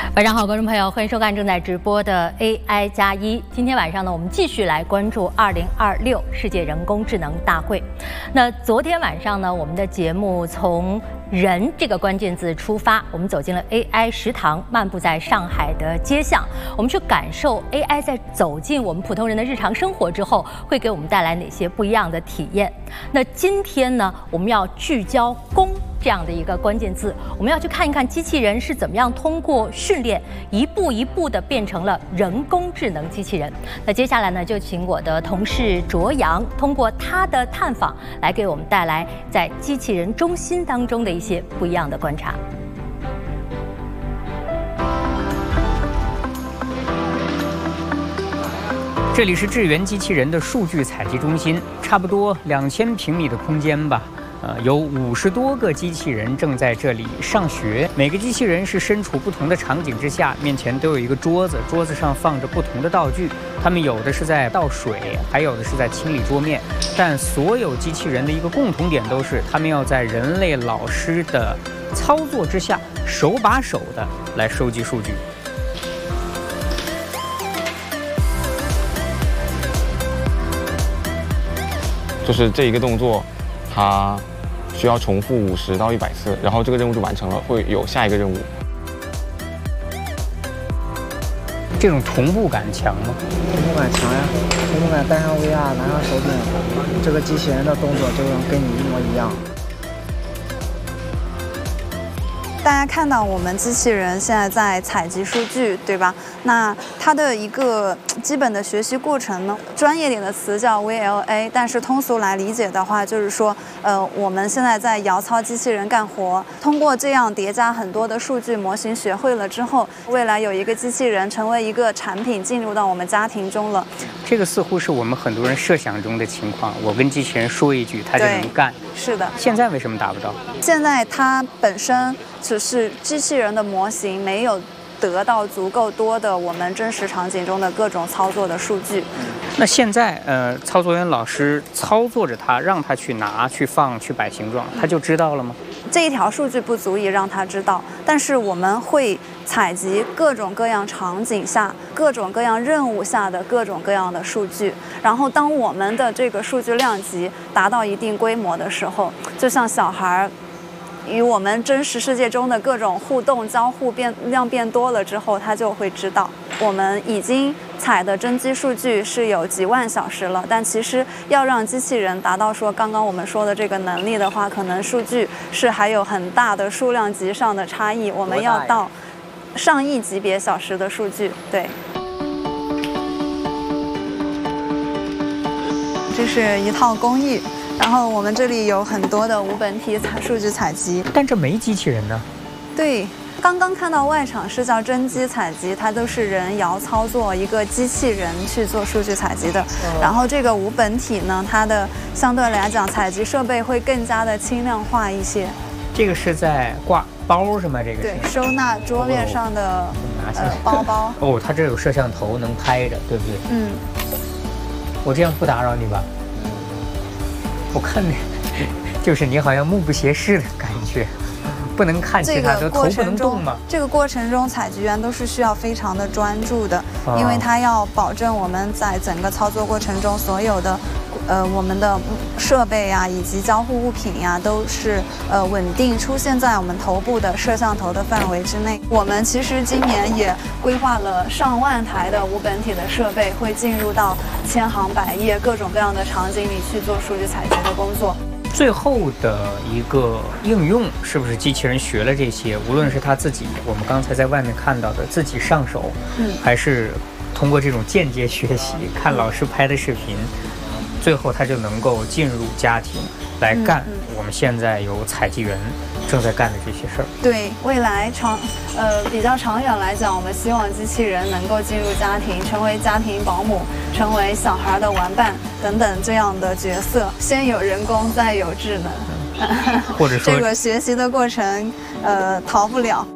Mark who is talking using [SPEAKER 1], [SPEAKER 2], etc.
[SPEAKER 1] 晚上好，观众朋友，欢迎收看正在直播的 AI+1。今天晚上呢，我们继续来关注2026世界人工智能大会。那昨天晚上呢，我们的节目从人这个关键字出发，我们走进了 AI 食堂，漫步在上海的街巷，我们去感受 AI 在走进我们普通人的日常生活之后，会给我们带来哪些不一样的体验。那今天呢，我们要聚焦工这样的一个关键字，我们要去看一看机器人是怎么样通过训练一步一步的变成了人工智能机器人。那接下来呢，就请我的同事卓阳通过他的探访来给我们带来在机器人中心当中的一些不一样的观察。
[SPEAKER 2] 这里是智源机器人的数据采集中心，差不多2000平米的空间吧。有50多个机器人正在这里上学，每个机器人是身处不同的场景之下，面前都有一个桌子，桌子上放着不同的道具，他们有的是在倒水，还有的是在清理桌面，但所有机器人的一个共同点都是，他们要在人类老师的操作之下，手把手的来收集数据。
[SPEAKER 3] 就是这一个动作，它需要重复50到100次，然后这个任务就完成了，会有下一个任务。
[SPEAKER 2] 这种同步感强吗？
[SPEAKER 4] 同步感强呀，同步感戴上 VR， 拿上手柄，这个机器人的动作就能跟你一模一样。
[SPEAKER 5] 大家看到我们机器人现在在采集数据，对吧？那它的一个基本的学习过程呢，专业点的词叫 VLA， 但是通俗来理解的话，就是说，我们现在在摇操机器人干活，通过这样叠加很多的数据模型学会了之后，未来有一个机器人成为一个产品进入到我们家庭中了。
[SPEAKER 2] 这个似乎是我们很多人设想中的情况，我跟机器人说一句，它就能干。
[SPEAKER 5] 是的。
[SPEAKER 2] 现在为什么达不到？
[SPEAKER 5] 现在它本身就是机器人的模型没有得到足够多的我们真实场景中的各种操作的数据。
[SPEAKER 2] 那现在操作员老师操作着它，让它去拿、去放、去摆形状，它就知道了吗？
[SPEAKER 5] 这一条数据不足以让它知道，但是我们会采集各种各样场景下、各种各样任务下的各种各样的数据，然后当我们的这个数据量级达到一定规模的时候，就像小孩与我们真实世界中的各种互动交互量变多了之后，他就会知道。我们已经采的真机数据是有几万小时了，但其实要让机器人达到说刚刚我们说的这个能力的话，可能数据是还有很大的数量级上的差异，我们要到上亿级别小时的数据。对，这是一套工艺。然后我们这里有很多的无本体数据采集，
[SPEAKER 2] 但这没机器人呢。
[SPEAKER 5] 对，刚刚看到外场是叫真机采集，它都是人摇操作一个机器人去做数据采集的。然后这个无本体呢，它的相对来讲采集设备会更加的轻量化一些。
[SPEAKER 2] 这个是在挂包是吗？这个
[SPEAKER 5] 对，收纳桌面上的包包。
[SPEAKER 2] 哦，它这有摄像头能拍着，对不对？
[SPEAKER 5] 嗯。
[SPEAKER 2] 我这样不打扰你吧？我看你，就是你好像目不斜视的感觉，不能看其他的，头不能动嘛。
[SPEAKER 5] 这个过程中，采集员都是需要非常的专注的，因为他要保证我们在整个操作过程中所有的，我们的设备呀以及交互物品呀都是稳定出现在我们头部的摄像头的范围之内。我们其实今年也规划了上万台的无本体的设备，会进入到千行百业各种各样的场景里去做数据采集的工作。
[SPEAKER 2] 最后的一个应用是不是机器人学了这些？无论是他自己，我们刚才在外面看到的自己上手，还是通过这种间接学习，看老师拍的视频，最后他就能够进入家庭来干我们现在有采集员正在干的这些事儿。
[SPEAKER 5] 对，未来比较长远来讲，我们希望机器人能够进入家庭，成为家庭保姆，成为小孩的玩伴等等这样的角色。先有人工，再有智能，
[SPEAKER 2] 或者说
[SPEAKER 5] 这个学习的过程，逃不了。